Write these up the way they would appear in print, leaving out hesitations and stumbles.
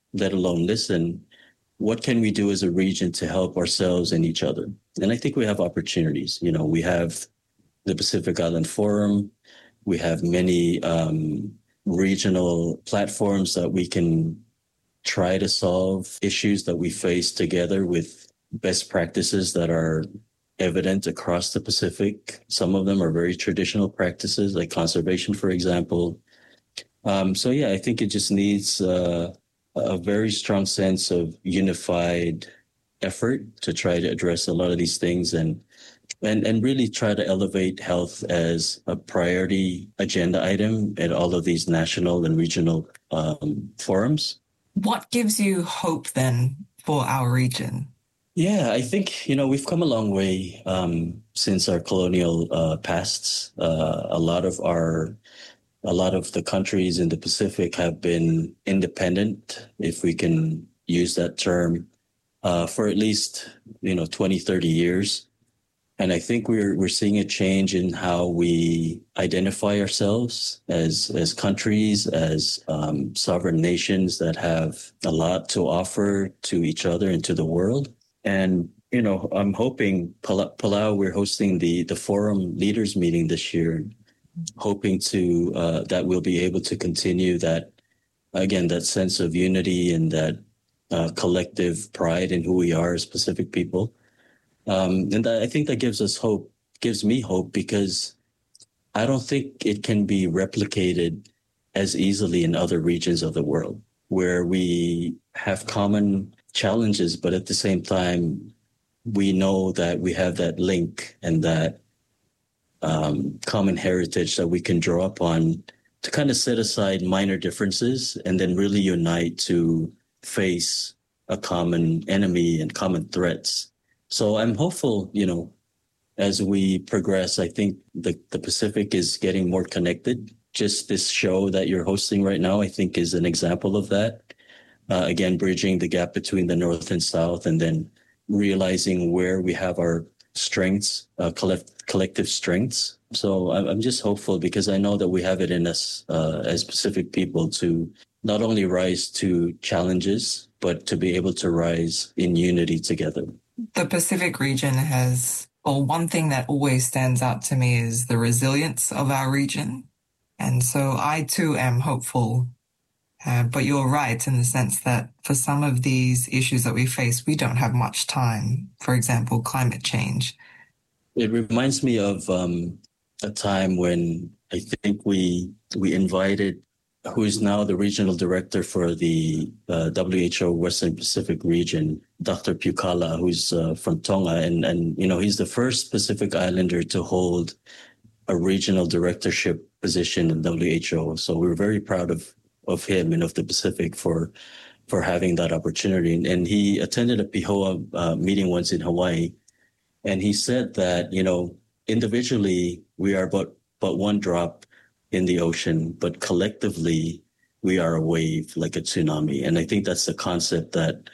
let alone listen, what can we do as a region to help ourselves and each other? And I think we have opportunities. We have the Pacific Island Forum. We have many regional platforms that we can try to solve issues that we face together with best practices that are evident across the Pacific. Some of them are very traditional practices, like conservation, for example. So yeah, I think it just needs a very strong sense of unified effort to try to address a lot of these things and really try to elevate health as a priority agenda item at all of these national and regional forums. What gives you hope then for our region? Yeah, I think, we've come a long way since our colonial pasts. A lot of the countries in the Pacific have been independent, if we can use that term, for at least, 20, 30 years. And I think we're seeing a change in how we identify ourselves as countries, as sovereign nations that have a lot to offer to each other and to the world. And, I'm hoping Palau, we're hosting the forum leaders meeting this year, hoping to that we'll be able to continue that, again, that sense of unity and that collective pride in who we are as Pacific people. And I think that gives me hope, because I don't think it can be replicated as easily in other regions of the world where we have common challenges, but at the same time, we know that we have that link and that common heritage that we can draw upon to kind of set aside minor differences and then really unite to face a common enemy and common threats. So I'm hopeful, as we progress. I think the Pacific is getting more connected. Just this show that you're hosting right now, I think, is an example of that. Again, bridging the gap between the North and South, and then realizing where we have our strengths, collective strengths. So I'm just hopeful, because I know that we have it in us as Pacific people to not only rise to challenges, but to be able to rise in unity together. The Pacific region one thing that always stands out to me is the resilience of our region. And so I too am hopeful. But you're right in the sense that for some of these issues that we face, we don't have much time. For example, climate change. It reminds me of a time when I think we invited, who is now the regional director for the WHO Western Pacific region, Dr. Pukala, who's from Tonga. And he's the first Pacific Islander to hold a regional directorship position in WHO. So we're very proud of him and of the Pacific for having that opportunity. And he attended a PIHOA meeting once in Hawaii. And he said that, individually, we are but one drop in the ocean, but collectively, we are a wave, like a tsunami. And I think that's the concept that,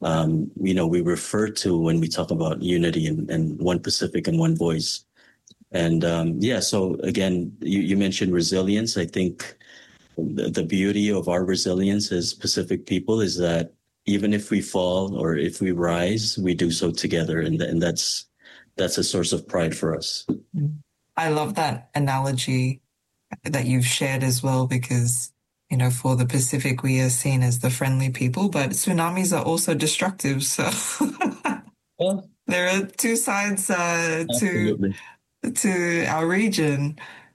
we refer to when we talk about unity and one Pacific and one voice. And so again, you mentioned resilience. I think the beauty of our resilience as Pacific people is that even if we fall or if we rise, we do so together. And that's a source of pride for us. I love that analogy that you've shared as well, because, for the Pacific, we are seen as the friendly people, but tsunamis are also destructive. So well, there are two sides to our region.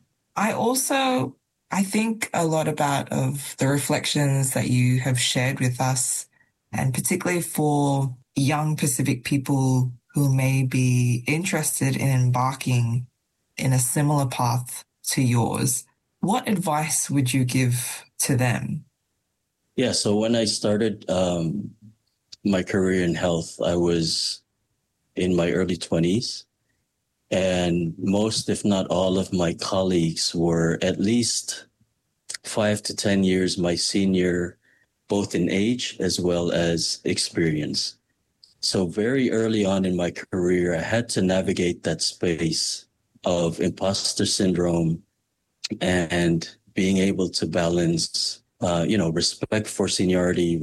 I think a lot of the reflections that you have shared with us, and particularly for young Pacific people who may be interested in embarking in a similar path to yours. What advice would you give to them? Yeah, so when I started my career in health, I was in my early 20s. And most, if not all, of my colleagues were at least 5 to 10 years my senior, both in age as well as experience. So very early on in my career, I had to navigate that space of imposter syndrome and being able to balance, respect for seniority,